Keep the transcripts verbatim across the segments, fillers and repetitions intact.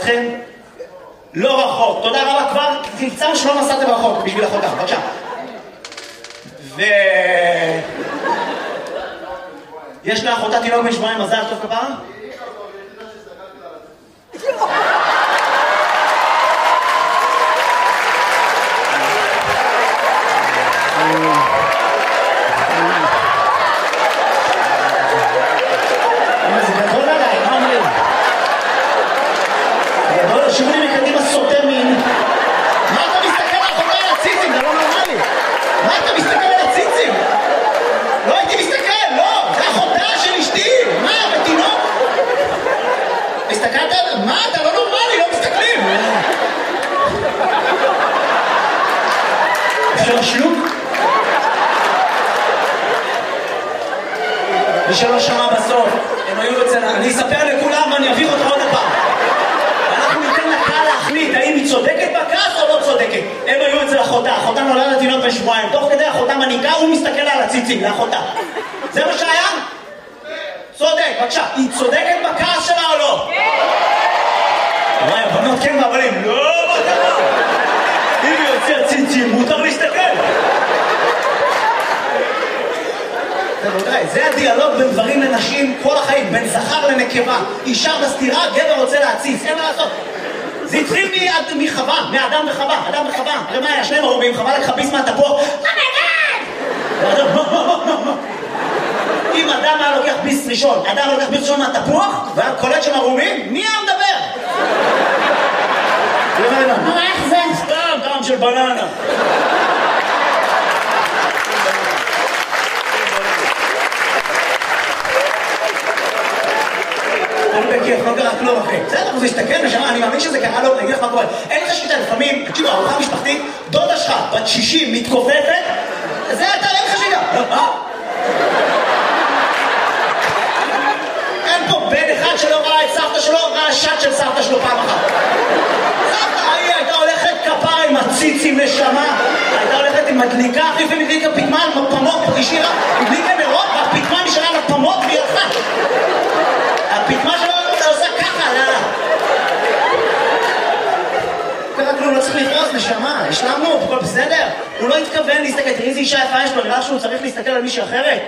אתכם לא רחוק. תודה רבה כבר, תמצאנו שלא נסעתם רחוק בשביל אחותה, בבקשה. ו... יש לאחותה תינוק בן שבועיים, מזל טוב כפרה? זה גדול עליי, מה אומרים? גדול, שירו לי מקדימה סוטה מין. מה אתה מסתכל על אחותה על הציצים? זה לא נורמלי. מה אתה מסתכל על הציצים? לא הייתי מסתכל, לא, זה אחותה של אשתי. מה, בתינוק? הסתכלת? מה, אתה לא נורמלי, לא מסתכלים. אפשר שלוק? מי שלא שמע בסוף, הם היו אצל... אני אספר לכולם ואני אביך אותך עוד הפעם. אנחנו ניתן לקהל להחליט האם היא צודקת בכעס או לא צודקת. הם היו אצל אחותה, אחותה נולדה לתינוק בן שבועיים. תוך כדי אחותה מניקה, הוא מסתכל על הציצים, לאחותה. זה מה שהיה? צודק, בבקשה. היא צודקת בכעס שלה או לא? כן! וואי, הבנות כן והבנים. לא, מה קרה? אם היא יוצא ציצים, מותר להסתכל. זה הדיאלוג בין דברים לנשים כל החיים, בין זכר לנקבה. אישה בסתירה, גבר רוצה להציץ, אין מה לעשות. זה התחיל מחווה, מאדם וחווה, אדם וחווה. הרי מה היה? שניהם ערומים, חווה לך ביס מהתפוח. אם אדם היה לוקח ביס ראשון, אדם לוקח ביס ראשון מהתפוח, והיה קולט שהם ערומים, מי היה מדבר? מה איך זה? סתם, טעם של בננה. בכיף, לא קרה כלום אחי. בסדר, הוא הסתכל ושמע, אני מאמין שזה קרה לו, אני אגיד לך מה קורה. אין לך שליטה, לפעמים, תקשיבו, ארוחה משפחתית, דודה שלך, בת שישים, מתכופפת, זה אתה, אין לך שליטה. אין פה בן אחד שלא ראה את סבתא שלו, ראה שט של סבתא שלו פעם אחת. סבתא, היא הייתה הולכת כפרה עם הציצים נשמה, הייתה הולכת עם מדליקה, אחרי לפעמים הדליקה פתמה, פמות, השאירה, הדליקה נרות, והפתמה נשארה לפמות והיא הלכה. הפתמה שלו עושה ככה, לא, לא. ככה כלום, לא צריך לכעוס, נשמה, השלמנו, הכל בסדר. הוא לא התכוון להסתכל, תראי איזה אישה יפה יש לו, נראה שהוא צריך להסתכל על מישהו אחרת.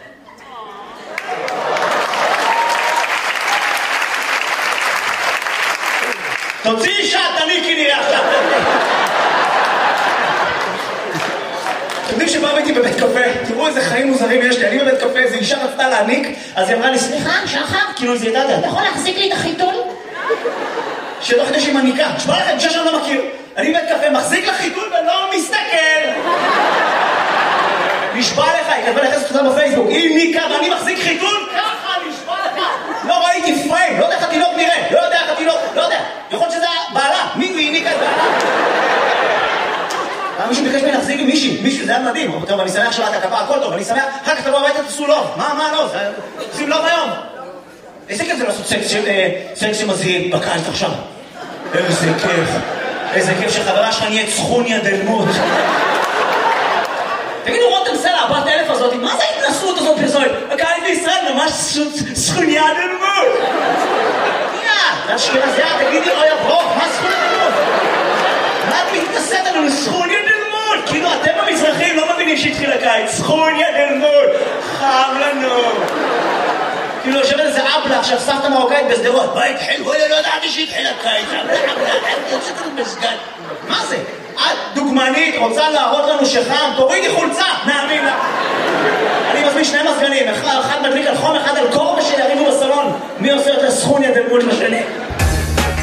תוציא אישה, תניקי נראה עכשיו. אתם יודעים שבא הייתי בבית קפה, תראו איזה חיים מוזרים יש לי, אני בבית קפה, איזו אישה רצתה להעניק, אז היא אמרה לי, סליחה, שחר, כאילו זה ידעת, אתה יכול להחזיק לי את החיתול? שתוך כדי שהיא מניקה, שמה לכם, אישה שאני לא מכיר, אני בבית קפה, מחזיק לך חיתול ולא מסתכל. נשבע לך, היא כתבה לחסת אותה בפייסבוק, היא ניקה ואני מחזיק חיתול, ככה, נשבע לך. לא ראיתי פריים, לא יודע איך התינוק נראה, לא יודע איך התינוק, לא יודע, יכול שזה בעלה, מי היא ניקה את בעלה? מישהו ביקש ממני להחזיק עם מישהי, מישהו, זה היה מדהים. טוב, אני שמח שלאת הכפה, הכל טוב, אני שמח, אחר כך תבוא הביתה, תעשו לוב. מה, מה לוב? עושים לוב היום. איזה כיף זה לעשות סקס שמזהים בקיץ עכשיו. איזה כיף. איזה כיף שחברה שלך נהיית סכוניה דלמות. תגידו, רותם סלע, הבת אלף הזאת, מה זה ההתנסות הזאת פרסומת? הקיץ בישראל ממש סכוניה דלמות. יא, זה אשכנזיה, תגידי, אוי הברוך, מה סכוניה דלמות? מה את מתנסית עלינו? סכוניה דלמות! כאילו אתם המזרחים לא מבינים שהתחיל הקיץ. סכוניה דלמות! חם לנו! כאילו יושב איזה אבלה עכשיו סבתא מרוקאית בסדרות. מה התחיל? וואלה לא ידעתי שהתחיל הקיץ. יוצאת לנו מסגד. מה זה? את דוגמנית, רוצה להראות לנו שחם? תורידי חולצה! נאמין לה! אני מזמין שני מזגנים. אחד מדליק על חום, אחד על קור, ושיריבו בסלון. מי עושה יותר סכוניה דלמות לשני?